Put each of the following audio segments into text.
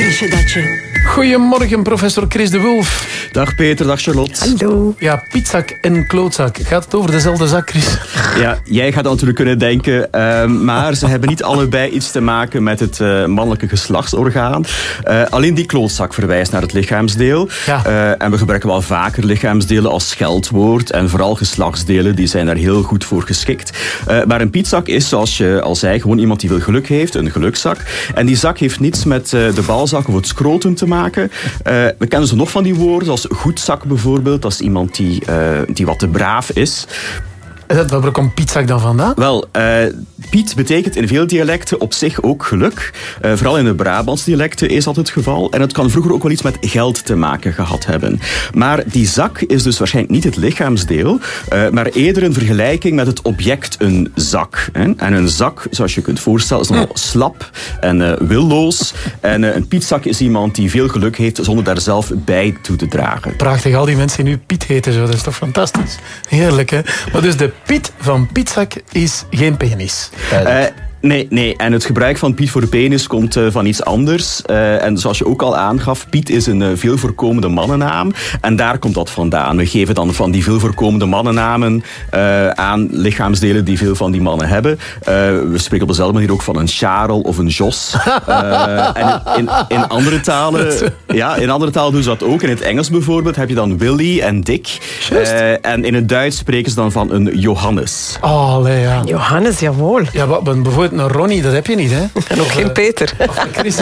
Wist je dat je... Goedemorgen, professor Chris de Wulf. Dag Peter, dag Charlotte. Hallo. Ja, pietzak en klootzak. Gaat het over dezelfde zak, Chris? Ja, jij gaat natuurlijk kunnen denken, maar ze hebben niet allebei iets te maken met het mannelijke geslachtsorgaan. Alleen die klootzak verwijst naar het lichaamsdeel. Ja. En we gebruiken wel vaker lichaamsdelen als scheldwoord. En vooral geslachtsdelen, die zijn daar heel goed voor geschikt. Maar een pietzak is, zoals je al zei, gewoon iemand die veel geluk heeft. Een gelukzak. En die zak heeft niets met de balzak of het scrotum te maken. We kennen ze nog van die woorden, als goedzak bijvoorbeeld. Dat is iemand die wat te braaf is. Waar komt pietzak dan vandaan? Wel, Piet betekent in veel dialecten op zich ook geluk. Vooral in de Brabants dialecten is dat het geval. En het kan vroeger ook wel iets met geld te maken gehad hebben. Maar die zak is dus waarschijnlijk niet het lichaamsdeel, maar eerder een vergelijking met het object een zak. En een zak, zoals je kunt voorstellen, is nogal slap en willoos. En een pietzak is iemand die veel geluk heeft zonder daar zelf bij toe te dragen. Prachtig, al die mensen die nu Piet heten, zo. Dat is toch fantastisch? Heerlijk, hè? Maar dus de Piet van pietzak is geen penis. Nee. En het gebruik van Piet voor penis komt van iets anders. En zoals je ook al aangaf, Piet is een veel voorkomende mannennaam. En daar komt dat vandaan. We geven dan van die veel voorkomende mannennamen aan lichaamsdelen die veel van die mannen hebben. We spreken op dezelfde manier ook van een Charel of een Jos. En in andere talen doen ze dat ook. In het Engels bijvoorbeeld heb je dan Willy en Dick. En in het Duits spreken ze dan van een Johannes. Oh, ja. Johannes, jawohl. Ja, maar bijvoorbeeld een Ronnie, dat heb je niet, hè? En ook geen Peter. Of een Chris.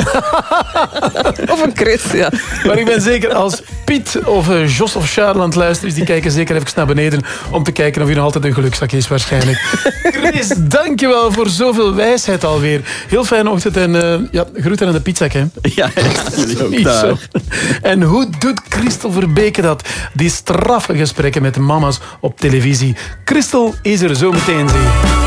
Of een Chris, ja. Maar ik ben zeker, als Piet of Jos of Charles aan het luisteren is, die kijken zeker even naar beneden om te kijken of hij nog altijd een gelukzak is, waarschijnlijk. Chris, dankjewel voor zoveel wijsheid alweer. Heel fijne ochtend en groeten aan de pietzak, hè? Ja, jullie ook. Niet zo. En hoe doet Christel Beke dat? Die straffe gesprekken met mama's op televisie. Christel is er zo meteen, zie je.